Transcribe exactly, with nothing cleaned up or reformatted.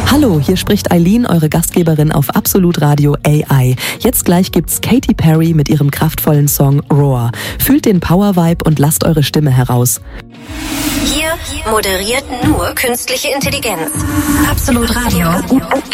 Hallo, hier spricht Eileen, eure Gastgeberin auf Absolut Radio A I. Jetzt gleich gibt's Katy Perry mit ihrem kraftvollen Song Roar. Fühlt den Power-Vibe und lasst eure Stimme heraus. Hier moderiert nur künstliche Intelligenz. Absolut Radio.